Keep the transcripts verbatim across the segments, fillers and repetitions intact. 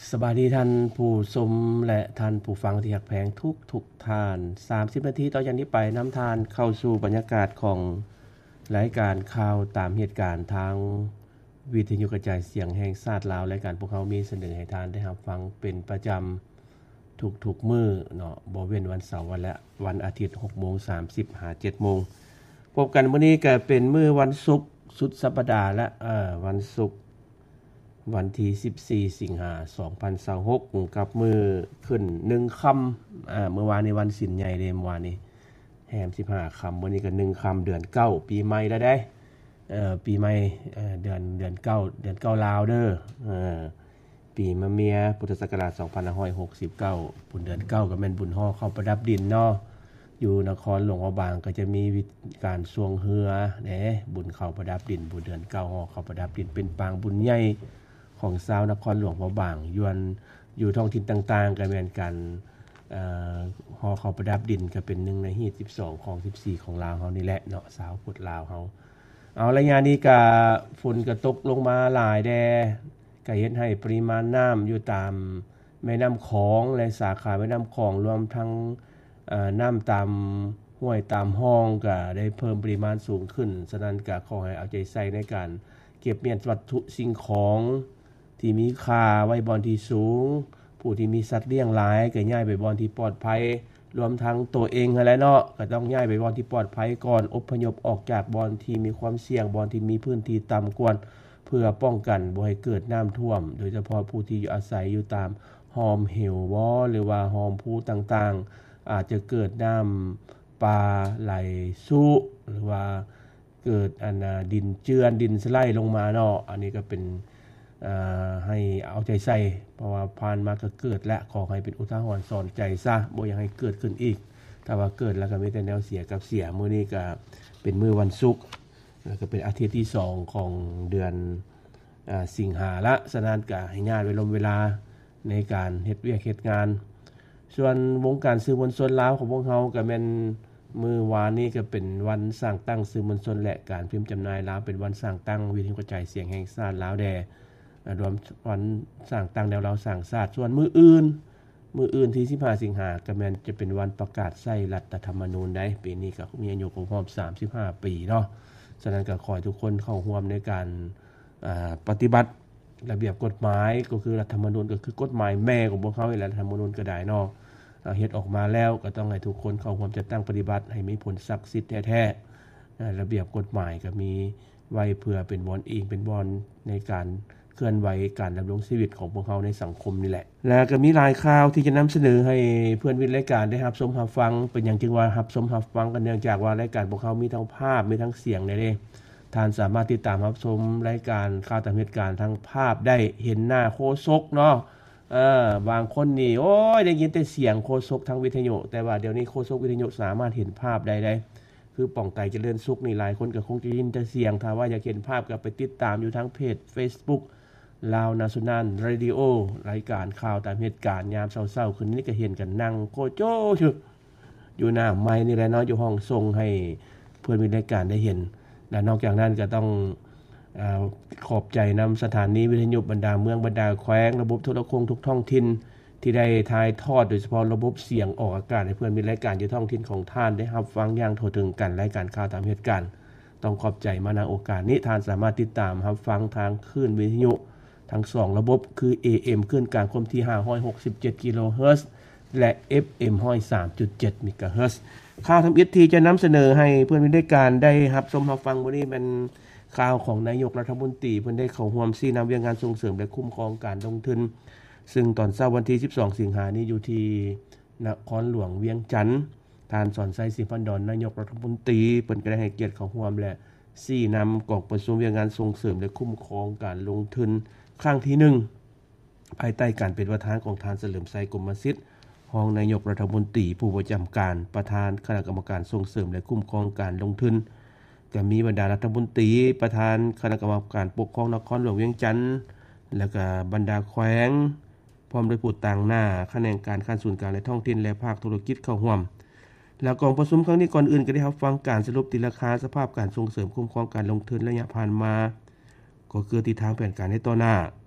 สบายดีท่านผู้ชมและท่านผู้ฟังที่รักแพงทุกทุกท่านสามสิบนาทีต่อจากนี้ไปนำทานเข้าสู่บรรยากาศของรายการข่าวตามเหตุการณ์ทางวิทยุกระจายเสียงแห่งชาติลาวรายการพวกเขามีเสนอให้ท่านได้รับฟังเป็นประจำทุกๆมื้อเนาะบ่เว้นวันเสาร์วันและวันอาทิตย์ หกโมงสามสิบ ถึง เจ็ดโมงพบกันมื้อนี้ก็เป็นมื้อวันศุกร์สุดสัปดาห์และเอ่อวันศุกร์วันที่สิบสี่สิงหาคมสองพันยี่สิบหกกับมือขึ้นหนึ่งค่ำอ่าเมื่อวานในวันศีลใหญ่เด้เมื่อวานนี้แฮมสิบห้าค่ำวันนี้ก็หนึ่งค่ำเดือนเก้าปีใหม่แล้วได้เอ่อปีใหม่เอ่อเดือนเดือนเก้าเดือนเก้าลาวเด้อเออปีมะเมียพุทธศักราชสองพันห้าร้อยหกสิบเก้าบุญเดือนเก้าก็แม่นบุญฮอเข้าประดับดินเนาะอยู่นครหลวงพระบางก็จะมีการสวงเฮือแหน่บุญเข้าประดับดินบุญเดือนเก้าฮอเข้าประดับดินเป็นปางบุญใหญ่ของชาวนครหลวงพระบางยวนอยู่ท้องถิ่นต่างๆก็แม่นกันเอ่อฮอเข้าประดับดินก็เป็นหนึ่งในฮีตสิบสองของสิบสี่ของลาวเฮานี่แหละเนาะสาวพุทธลาวเฮาเอาระยะนี้ก็ฝนก็ตกลงมาหลายแดก็เฮ็ดให้ปริมาณน้ำอยู่ตามแม่น้ำของและสาขาแม่น้ำของรวมทั้งเอ่อน้ำตามห้วยตามห้องก็ได้เพิ่มปริมาณสูงขึ้นฉะนั้นก็ขอให้เอาใจใส่ในการเก็บเมียนวัตถุสิ่งของที่มีค่าไว้บอนที่สูงผู้ที่มีสัตว์เลี้ยงหลายก็ย้ายไปบอนที่ปลอดภัยรวมทั้งตัวเองนั่นแหละเนาะก็ต้องย้ายไปบอนที่ปลอดภัยก่อนอพยพออกจากบอนที่มีความเสี่ยงบอนที่มีพื้นที่ต่ำกว่าเพื่อป้องกันบ่ให้เกิดน้ำท่วมโดยเฉพาะผู้ที่อยู่อาศัยอยู่ตามหอมเหวบ่หรือว่าหอมภูต่างๆอาจจะเกิดน้ำปลาไหลซุหรือว่าเกิดอันดินเจือนดินสไลด์ลงมาเนาะอันนี้ก็เป็นเอ่อให้เอาใจใส่เพราะว่าผ่านมาก็เกิดและขอให้เป็นอุทาหรณ์สอนใจซะบ่อยากให้เกิดขึ้นอีกถ้าว่าเกิดแล้วก็มีแต่แนวเสียกับเสียมื้อนี้ก็เป็นมื้อวันศุกร์แล้วก็เป็นอาทิตย์ที่สองของเดือนอ่าสิงหาละฉะนั้นก็ให้ญาติไว้ลมเวลาในการเฮ็ดเวียกเฮ็ดงานส่วนวงการสื่อมวลชนลาวของพวกเฮาก็แม่นมื้อวานนี้ก็เป็นวันสร้างตั้งสื่อมวลชนและการพิมพ์จำหน่ายลาวเป็นวันสร้างตั้งวิทยุกระจายเสียงแห่งชาติลาวแดรวมวันสร้างตั้งแนวเราสร้างชาติส่วนมื้ออื่นมื้ออื่นที่สิบห้าสิงหาคมก็แม่นจะเป็นวันประกาศใช้รัฐธรรมนูญได้ปีนี้ก็มีอายุครบรอบสามสิบห้าปีเนาะฉะนั้นก็ขอให้ทุกคนเข้าร่วมในการอ่าปฏิบัติระเบียบกฎหมายก็คือรัฐธรรมนูญก็คือกฎหมายแม่ของพวกเขานี่แหละรัฐธรรมนูญก็ได้เนาะเฮ็ดออกมาแล้วก็ต้องให้ทุกคนเข้าร่วมจัดตั้งปฏิบัติให้มีผลศักดิ์สิทธิ์แท้ๆระเบียบกฎหมายก็มีไว้เพื่อเป็นบอนอิงเป็นบอนในการเคลื่อนไหวการดำรงชีวิตของพวกเขาในสังคมนี่แหละแล้วก็มีหลายข่าวที่จะนำเสนอให้เพื่อนวิทย์รายการได้รับชมรับฟังเป็นอย่างจึงว่ารับชมรับฟังกันเนื่องจากว่ารายการพวกเขามีทั้งภาพมีทั้งเสียงได้เด้ท่านสามารถติดตามรับชมรายการข่าวตามเหตุการณ์ทั้งภาพได้เห็นหน้าโฆษกเนาะเออบางคนนี่โอ้ยได้ยินแต่เสียงโฆษกทางวิทยุแต่ว่าเดี๋ยวนี้โฆษกวิทยุสามารถเห็นภาพได้ได้คือป่องไก่เจริญสุขนี่หลายคนก็คงจะยินแต่เสียงถ้าว่าอยากเห็นภาพก็ไปติดตามอยู่ทางเพจ Facebook ลาว National Radio รายการข่าวตามเหตุการณ์ยามเช้าๆคืนนี้ก็เห็นกันนั่งโกโจอยู่อยู่หน้าไมค์นี่แหละเนาะอยู่ห้องส่งให้เพื่อนวิทย์รายการได้เห็นและนอกจากนั้นก็ต้องเอ่อขอบใจนำสถานีวิทยุบรรดาเมืองบรรดาแขวงระบบโทรคมทุกท้องถิ่นที่ได้ถ่ายทอดโดยเฉพาะระบบเสียงออกอากาศให้เพื่อนวิทย์รายการอยู่ท้องถิ่นของท่านได้รับฟังอย่างทั่วถึงกันรายการข่าวตามเหตุการณ์ต้องขอบใจมาณโอกาสนี้ท่านสามารถติดตามรับฟังทางคลื่นวิทยุทั้งสองระบบคือ เอ เอ็ม คลื่นกลางความถี่ห้าร้อยหกสิบเจ็ดกิโลเฮิรตซ์และ เอฟ เอ็ม หนึ่งร้อยสามจุดเจ็ด เมกะเฮิรตซ์ข่าวทำอิทที่จะนำเสนอให้เพื่อนวิทย์รายการได้รับชมรับฟังวันนี้เป็นข่าวของนายกรัฐมนตรีเพิ่นได้เข้าร่วมซี่นำเวียงงานส่งเสริมและคุ้มครองการลงทุนซึ่งตอนเช้าวันที่สิบสองสิงหาคมนี้อยู่ที่นครหลวงเวียงจันทน์ท่านสอนไสศิพันดอนนายกรัฐมนตรีเพิ่นก็ได้ให้เกียรติเข้าร่วมและซี่นำกองประชุมเวียงงานส่งเสริมและคุ้มครองการลงทุนครั้งที่หนึ่งภายใต้การเป็นประธานของท่านเฉลิมไสกรมสิทธิ์รองนายกรัฐมนตรีผู้ประจำการประธานคณะกรรมการส่งเสริมและคุ้มครองการลงทุนก็มีบรรดารัฐมนตรีประธานคณะกรรมการปกครองนครหลวงเวียงจันทน์แล้วก็บรรดาแขวงพร้อมด้วยผู้ต่างหน้าคณะการขั้นศูนย์กลางและท้องถิ่นและภาคธุรกิจเข้าร่วมแล้วกองประชุมครั้งนี้ก่อนอื่นก็ได้รับฟังการสรุปติราคาสภาพการส่งเสริมคุ้มครองการลงทุนระยะผ่านมาก็คือทิศทางแผนการในต่อหน้า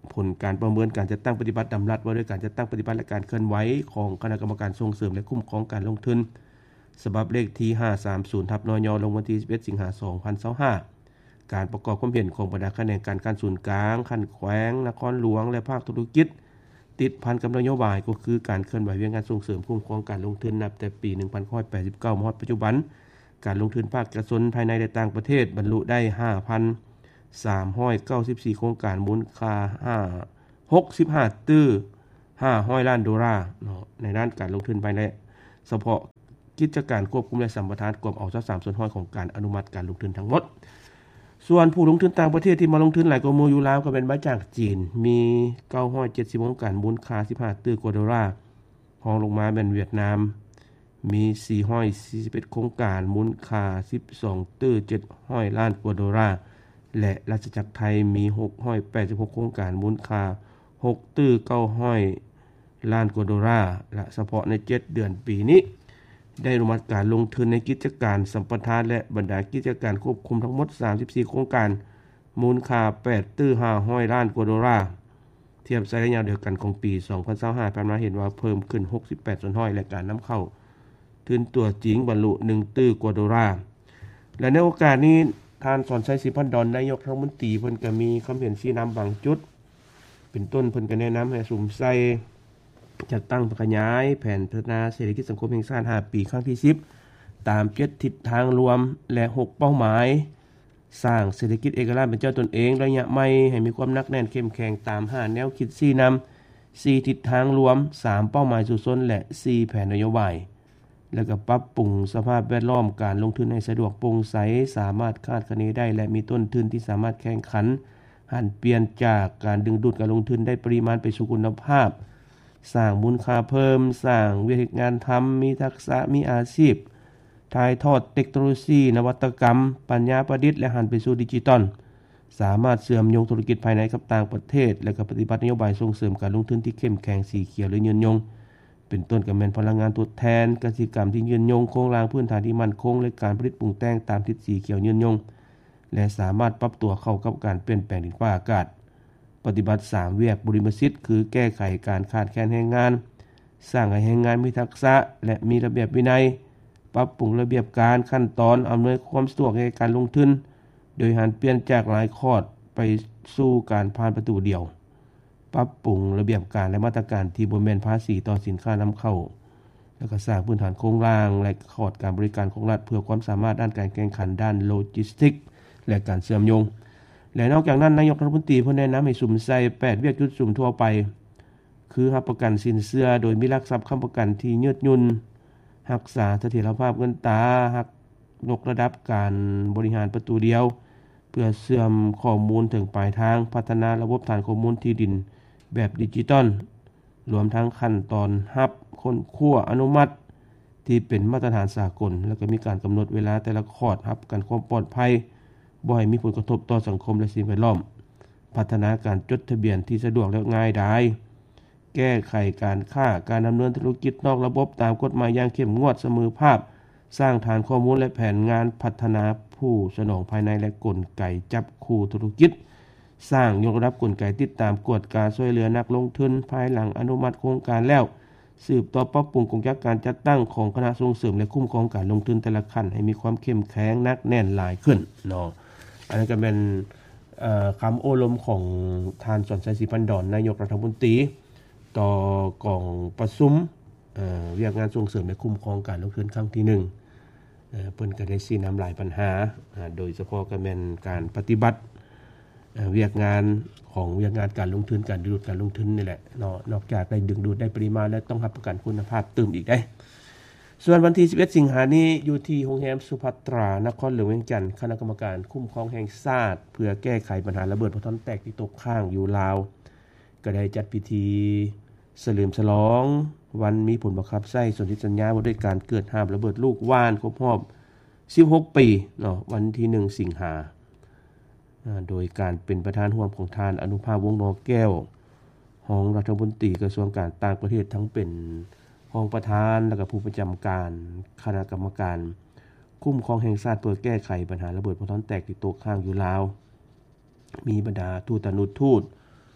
ผลการประเมินการจัดตั้งปฏิบัติดำรัสว่าด้วยการจัดตั้งปฏิบัติและการเคลื่อนไหวของคณะกรรมการส่งเสริมและคุ้มครองการลงทุนฉบับเลขที่ห้าสามศูนย์ ทับนยลงวันที่สิบเอ็ดสิงหาคมสองพันยี่สิบห้าการประกอบความเห็นของบรรดาคณะกรรมการการศูนย์กลางขั้นแขวงนครหลวงและภาคธุรกิจติดพันกับนโยบายก็คือการเคลื่อนไหวเวียนการส่งเสริมคุ้มครองการลงทุนนับแต่ปีหนึ่งพันเก้าร้อยแปดสิบเก้ามาถึงปัจจุบันการลงทุนภาคเอกชนภายในและต่างประเทศบรรลุได้ ห้าพันสามร้อยเก้าสิบสี่ โครงการมูลค่าหกสิบห้าตื้อห้าร้อยล้านดอลลาร์เนาะในด้านการลงทุนภายในเฉพาะกิจการควบคุมและสัมปทานกวมเอาซะสามส่วนห้อยของการอนุมัติการลงทุนทั้งหมดส่วนผู้ลงทุนต่างประเทศที่มาลงทุนหลายกว่าหมู่อยู่แล้วก็เป็นมาจากจีนมีเก้าร้อยเจ็ดสิบโครงการมูลค่าสิบห้าตื้อกว่าดอลลาร์รองลงมาเป็นเวียดนามมีสี่ร้อยสี่สิบเอ็ดโครงการมูลค่าสิบสองตื้อเจ็ดร้อยล้านกว่าดอลลาร์และราชจักรไทยมีหกร้อยแปดสิบหกโครงการมูลค่าหกตื้อเก้าร้อยล้านกว่าดอลลาร์และเฉพาะในเจ็ดเดือนปีนี้ได้อนุมัติการลงทุนในกิจการสัมปทานและบรรดากิจการควบคุมทั้งหมดสามสิบสี่โครงการมูลค่าแปดตื้อห้าร้อยล้านกว่าดอลลาร์เทียบใช้ระยะเดียวกันของปีสองพันยี่สิบห้าผ่านมาเห็นว่าเพิ่มขึ้นหกสิบแปดส่วนห้อยและการนําเข้าทุนตัวจริงบรรลุหนึ่งตื้อกว่าดอลลาร์และในโอกาสนี้ท่านสอนชัยศรีพันดอนนายกรัฐมนตรีเพิ่นก็มีความเห็นชี้นําบางจุดเป็นต้นเพิ่นก็แนะนําให้สุมใส่จัดตั้งขยายแผนพัฒนาเศรษฐกิจสังคมแห่งชาติห้าปีครั้งที่สิบตามเจ็ดทิศทางรวมและหกเป้าหมายสร้างเศรษฐกิจเอกราชเป็นเจ้าตนเองระยะใหม่ให้มีความหนักแน่นเข้มแข็งตามห้าแนวคิดสี่นําสี่ทิศทางรวมสามเป้าหมายสุดส้นและสี่แผนนโยบายแล้วก็ปรับปรุงสภาพแวดล้อมการลงทุนให้สะดวกโปร่งใสสามารถคาดคะเนได้และมีต้นทุนที่สามารถแข่งขันหันเปลี่ยนจากการดึงดูดการลงทุนได้ปริมาณไปสู่คุณภาพสร้างมูลค่าเพิ่มสร้างวิธีงานทำมีทักษะมีอาชีพถ่ายทอดเทคโนโลยีนวัตกรรมปัญญาประดิษฐ์และหันไปสู่ดิจิทัลสามารถเชื่อมโยงธุรกิจภายในกับต่างประเทศและก็ปฏิบัตินโยบายส่งเสริมการลงทุนที่เข้มแข็งสีเขียวและยืนยงเป็นต้นก็แม่นพลังงานทดแทนกสิกรรมที่ยืนยงโครงสร้างพื้นฐานที่มั่นคงและการผลิตปรุงแต่งตามทิศสีเขียวยืนยงและสามารถปรับตัวเข้ากับการเปลี่ยนแปลงดินฟ้าอากาศปฏิบัติสามเวียกบริมสิทธิ์คือแก้ไขการขาดแคลนแรงงานสร้างให้แรงงานมีทักษะและมีระเบียบวินัยปรับปรุงระเบียบการขั้นตอนอำนวยความสะดวกในการลงทุนโดยหันเปลี่ยนจากหลายคอร์สไปสู่การผ่านประตูเดียวปรับปรุงระเบียบการและมาตรการที่บ่แม่นภาษีต่อสินค้านําเข้าแล้วก็สร้างพื้นฐานโครงสร้างและคอร์สการบริการของรัฐเพื่อความสามารถด้านการแข่งขันด้านโลจิสติกและการเชื่อมโยงและนอกจากนั้นนายกรัฐมนตรีเพิ่นแนะนําให้สุมใส่แปดเวียกจุดสุมทั่วไปคือรับประกันสินเชื่อโดยมีหลักทรัพย์ค้ำประกันที่ยืดหยุ่นรักษาเสถียรภาพเงินตราหักยกระดับการบริหารประตูเดียวเพื่อเชื่อมข้อมูลถึงปลายทางพัฒนาระบบฐานข้อมูลที่ดินแบบดิจิทัลรวมทั้งขั้นตอนรับคนคั่วอนุมัติที่เป็นมาตรฐานสากลแล้วก็มีการกำหนดเวลาแต่ละคอร์สรับกันความปลอดภัยบ่ให้มีผลกระทบต่อสังคมและสิ่งแวดล้อมพัฒนาการจดทะเบียนที่สะดวกและง่ายดายแก้ไขการค้าการดำเนินธุรกิจนอกระบบตามกฎหมายอย่างเข้มงวดเสมอภาพสร้างฐานข้อมูลและแผนงานพัฒนาผู้สนองภายในและกลไกจับคู่ธุรกิจสร้างยกระดับกลไกติดตามกวดการช่วยเหลือนักลงทุนภายหลังอนุมัติโครงการแล้วสืบต่อปรับปรุงกลไกการจัดตั้งของคณะส่งเสริมและคุ้มครองการลงทุนแต่ละขั้นให้มีความเข้มแข็งนักแน่นหลายขึ้นเนาะอันนี้ก็เป็นเอ่อคําโอลมของท่านสอนชัยศรีพันดอนนายกรัฐมนตรีต่อกองประชุมเอ่อเวียกงานส่งเสริมและคุ้มครองการลงทุนครั้งที่หนึ่งเอ่อเพิ่นก็ได้ชี้นําหลายปัญหาโดยเฉพาะก็แม่นการปฏิบัติเอ่อเวียกงานของเวียกงานการลงทุนการดึงดูดการลงทุนนี่แหละเนาะนอกจากได้ดึงดูดได้ปริมาณและต้องรับประกันคุณภาพเติมอีกได้ส่วนวันที่สิบเอ็ดสิงหาคมนี้อยู่ที่โรงแรมสุภัตรานครหลวงเวียงจันทน์คณะกรรมการคุ้มครองแห่งชาติเพื่อแก้ไขปัญหาระเบิดพอทอนแตกที่ตกค้างอยู่ลาวก็ได้จัดพิธีเฉลิมฉลองวันมีผลบังคับใช้สนธิสัญญาว่าด้วยการเกิดหาบระเบิดลูกว่านครบรอบสิบหกปีเนาะวันที่หนึ่งสิงหาคมโดยการเป็นประธานร่วมของทานอนุภาพวงศ์นอแก้วรองรัฐมนตรีกระทรวงการต่างประเทศทั้งเป็นรองประธานและก็ผู้ประจําการคณะกรรมการคุ้มครองแห่งชาติเพื่อแก้ไขปัญหาระเบิดพอทอนแตกที่ตกค้างอยู่ลาวมีบรรดาทูตอนุทูต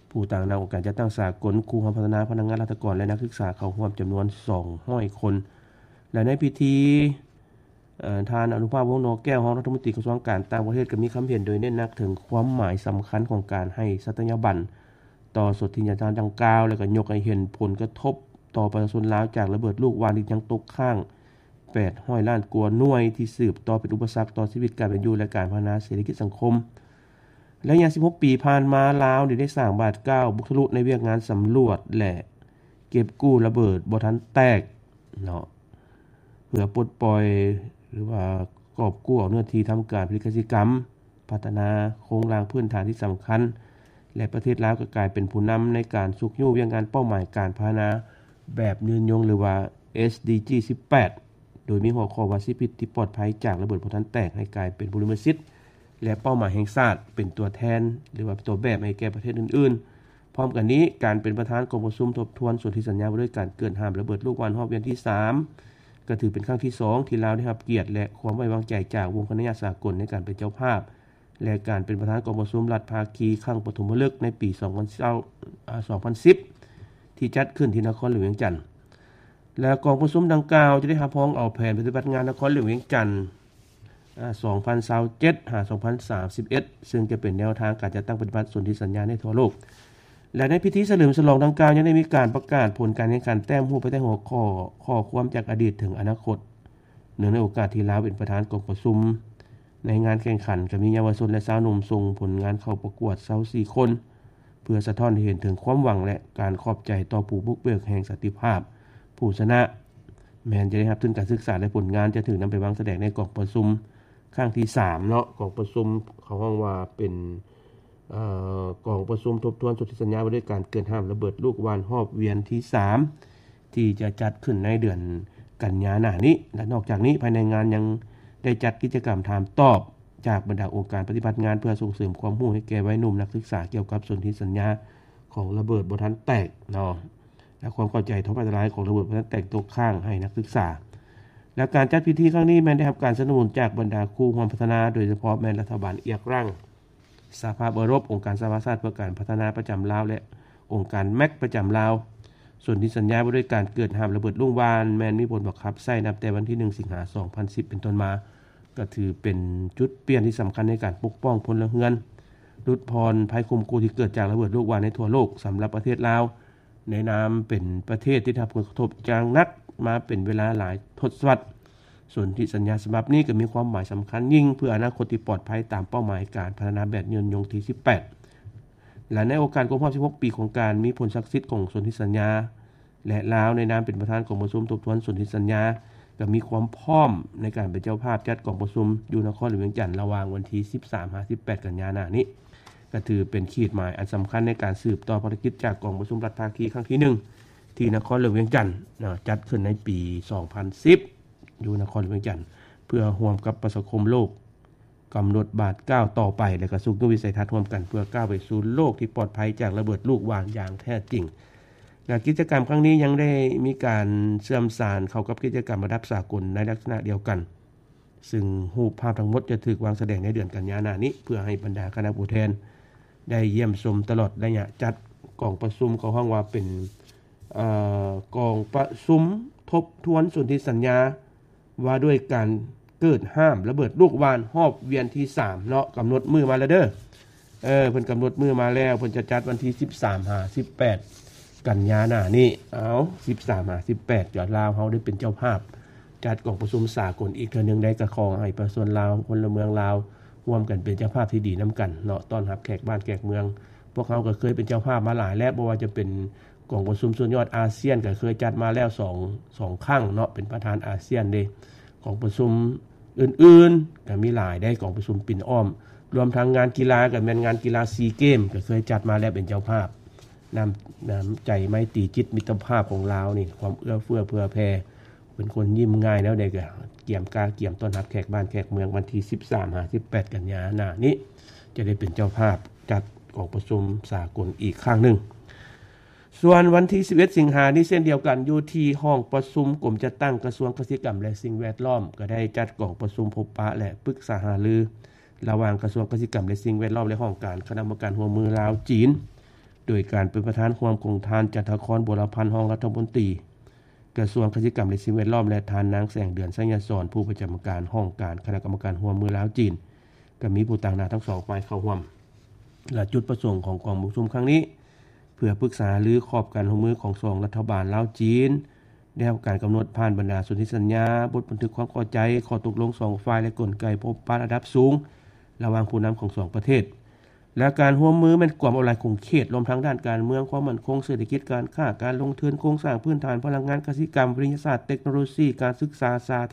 ผู้ต่างนำองค์การจัดตั้งสากลครูพัฒนาพนักงานราชการและนักศึกษาเข้าร่วมจำนวนสองร้อยคนและในพิธีทานอนุภาพวงศ์นอแก้วรองรัฐมนตรีกระทรวงการต่างประเทศก็มีคำเห็นโดยเน้นหนักถึงความหมายสำคัญของการให้สัตยาบันต่อสนธิญาณดังกล่าวและก็ยกให้เห็นผลกระทบต่อประชาชนลาวจากระเบิดลูกวานที่ยังตกค้างแปดร้อยล้านกว่าหน่วยที่สืบต่อเป็นอุปสรรคต่อชีวิตการเป็นอยู่และการพัฒนาเศรษฐกิจสังคมและอย่างสิบหกปีผ่านมาลาวได้สร้างบาดเก้าบุกทะลุในเวียกงานสำรวจและเก็บกู้ระเบิดบ่ทันแตกเนาะเพื่อปลดปล่อยหรือว่ากอบกู้เอาเนื้อที่ทำการผลิตกสิกรรมพัฒนาโครงสร้างพื้นฐานที่สำคัญและประเทศลาวก็กลายเป็นผู้นำในการสุกยู่เวียงงานเป้าหมายการพัฒนาแบบยืนยงหรือว่า เอส ดี จี สิบแปด โดยมีหัวข้อว่าชีวิตที่ปลอดภัยจากระเบิดบ่ทันแตกให้กลายเป็นบริมสิทธิ์และเป้าหมายแห่งชาติเป็นตัวแทนหรือว่าตัวแบบให้แก่ประเทศอื่นๆพร้อมกันนี้การเป็นประธานกองประชุมทบทวนสนธิสัญญาว่าด้วยการเกิดห้ามระเบิดลูกวานรอบเวียนที่สามก็ถือเป็นครั้งที่สองที่ลาวได้รับเกียรติและความไว้วางใจจากวงคณะญาติสากลในการเป็นเจ้าภาพและการเป็นประธานกองประชุมรัฐภาคีครั้งปฐมฤกษ์ในปีสองพันสิบที่จัดขึ้นที่นครหลวงเวียงจันทน์และกองประชุมดังกล่าวจะได้รับพ้องเอาแผนปฏิบัติงานนครหลวงเวียงจันทน์สองพันยี่สิบเจ็ด ถึง สองพันสามสิบเอ็ด ซึ่งจะเป็นแนวทางการจัดตั้งปฏิบัติสนธิสัญญาในทั่วโลกและในพิธีเฉลิมฉลองดังกล่าวยังได้มีการประกาศผลการแข่งขันแต้มฮู้ไปแต่หัวข้อข้อความจากอดีตถึงอนาคตเนื่องในโอกาสที่ลาวเป็นประธานกองประชุมในงานแข่งขันก็มีเยาวชนและสาวหนุ่มส่งผลงานเข้าประกวดยี่สิบสี่คนเพื่อสะท้อนให้เห็นถึงความหวังและการขอบใจต่อผู้บุกเบิกแห่งสันติภาพผู้ชนะแม้นจะได้รับทุนการศึกษาและผลงานจะถึงนำไปวางแสดงในกองประชุมครั้งที่สามเนาะกองประชุมเขาห้องว่าเป็นเอ่อกองประชุมทบทวนสนธิสัญญาว่าด้วยการเกิดห้ามระเบิดลูกวานรอบเวียนที่สามที่จะจัดขึ้นในเดือนกันยายนนี้และนอกจากนี้ภายในงานยังได้จัดกิจกรรมถามตอบจากบรรดาองค์การปฏิบัติงานเพื่อส่งเสริมความรู้ให้แก่วัยหนุ่มนักศึกษาเกี่ยวกับสนธิสัญญาของระเบิดบ่ทันแตกเนาะและความเข้าใจท้องอันตรายของระเบิดบ่ทันแตกตกค้างให้นักศึกษาและการจัดพิธีครั้งนี้แม้ได้รับการสนับสนุนจากบรรดาครูความพัฒนาโดยเฉพาะแม้รัฐบาลเอียกรั่งสหภาพยุโรปองค์การสหประชาชาติเพื่อการพัฒนาประจำลาวและองค์การแม็กประจำลาวส่วนที่สัญญาว่าด้วยการเกิดห้ามระเบิดลูกวานแม้นมีผลบังคับใช้นับแต่วันที่หนึ่งสิงหาคมสองพันสิบเป็นต้นมาก็ถือเป็นจุดเปลี่ยนที่สำคัญในการปกป้องพลเรือนลดพรภัยคุมกูที่เกิดจากระเบิดลูกวานในทั่วโลกสำหรับประเทศลาวในนามเป็นประเทศที่ได้รับผลกระทบอย่างหนักมาเป็นเวลาหลายทศวรรษส่วนที่สัญญาฉบับนี้ก็มีความหมายสำคัญยิ่งเพื่ออนาคตที่ปลอดภัยตามเป้าหมายการพัฒนาแบบยืนยงที่สิบแปดและในโอกาสครบรอบสิบหกปีของการมีผลศักดิ์สิทธิ์ของสนธิสัญญาและลาวในนามเป็นประธานกองประชุมทบทวนสนธิสัญญาก็มีความพร้อมในการเป็นเจ้าภาพจัดกองประชุมอยู่นครหลวงเวียงจันทน์ระหว่างวันที่สิบสามถึงสิบแปดกันยายนนี้ก็ถือเป็นขีดหมายอันสำคัญในการสืบต่อภารกิจจากกองประชุมรัฐภาคีครั้งที่หนึ่งที่นครหลวงเวียงจันทน์จัดขึ้นในปีสองพันสิบอยู่นครหลวงเวียงจันทน์เพื่อร่วมกับประชาคมโลกกำหนดบาทก้าวต่อไปและก็สุขวิสัยทัศน์ร่วมกันเพื่อก้าวไปสู่โลกที่ปลอดภัยจากระเบิดลูกวานอย่างแท้จริงงานกิจกรรมครั้งนี้ยังได้มีการเชื่อมสานเข้ากับกิจกรรมระดับสากลในลักษณะเดียวกันซึ่งรูปภาพทั้งหมดจะถูกวางแสดงในเดือนกันยายนนี้เพื่อให้บรรดาคณะผู้แทนได้เยี่ยมชมตลอดระยะจัดกองประชุมเขาห้องว่าเป็นเอ่อกองประชุมทบทวนสนธิสัญญาว่าด้วยการเกิดห้ามระเบิดลูกวานรอบเวียนที่สามเนาะกำหนดมือมาแล้วเด้อเออเพิ่นกำหนดมือมาแล้วเพิ่นจะจัดวันที่สิบสามถึงสิบแปดกันยายนนี้เอาสิบสามถึงสิบแปดยอดลาวเฮาได้เป็นเจ้าภาพจัดกองประชุมสากลอีกเทื่อนึงได้กระขอให้ประชาชนลาวพลเมืองลาวร่วมกันเป็นเจ้าภาพที่ดีนํากันเนาะต้อนรับแขกบ้านแขกเมืองพวกเฮาก็เคยเป็นเจ้าภาพมาหลายแล้วบ่ว่าจะเป็นกองประชุมสุดยอดอาเซียนก็เคยจัดมาแล้วสอง สองครั้งเนาะเป็นประธานอาเซียนเด้ของประชุมอื่นๆก็มีหลายได้ของประชุมปิ่นอ้อมรวมทั้งงานกีฬาก็แม่นงานกีฬาซีเกมก็เคยจัดมาแล้วเป็นเจ้าภาพน้ำน้ำใจไมตรีจิตมิตรภาพของลาวนี่ความเอื้อเฟื้อเผื่อแผ่เป็นคนยิ้มง่ายแล้วได้ก็เกี่ยมกาเกี่ยมต้อนรับแขกบ้านแขกเมืองวันที่สิบสามถึงสิบแปดกันยายนนี้จะได้เป็นเจ้าภาพจัดกองประชุมสากลอีกครั้งนึงส่วนวันที่สิบเอ็ดสิงหาคมนี้เช่นเดียวกันอยู่ที่ห้องประชุมกรมจัดตั้งกระทรวงเกษตรกรรมและสิ่งแวดล้อมก็ได้จัดกองประชุมพบปะและปรึกษาหารือระหว่างกระทรวงเกษตรกรรมและสิ่งแวดล้อมและห้องการคณะกรรมการร่วมมือลาวจีนโดยการเป็นประธานร่วมของท่านจันทครบุรพันธ์รองรัฐมนตรีกระทรวงเกษตรกรรมและสิ่งแวดล้อมและทานนางแสงเดือนสัญญาสอนผู้ประจำการห้องการคณะกรรมการร่วมมือลาวจีนก็มีผู้ต่างหน้าทั้งสองฝ่ายเข้าร่วมและจุดประสงค์ของกองประชุมครั้งนี้เพื่อปรึกษาหรือขอบการร่วมมือของสองรัฐบาลลาวจีนแนวการกำหนดผ่านบรรดาสนธิสัญญาบทบันทึกความเข้าใจข้อตกลงสองฝ่ายและกลไกพบปะระดับสูงระหว่างผู้นำของสองประเทศและการร่วมมือแม่นกว่าเอาหลายของเขตรวมทั้งด้านการเมืองความมั่นคงเศรษฐกิจการค้าการลงทุนโครงสร้างพื้นฐานพลังงานกสิกรรมวิทยาศาสตร์เทคโนโลยีการศึกษาสา